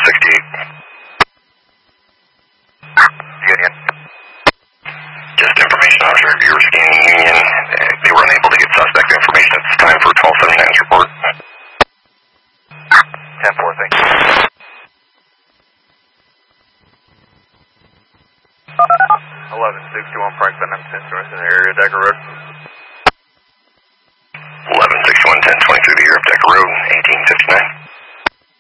Union. Just information, officer. You were scanning Union. They were unable to get suspect information at this time for 1279's report. 10-4, thank you. 1161 Franklin, I'm north in the area of Decker Road. 1161 1023 the area of Decker Road, 1859.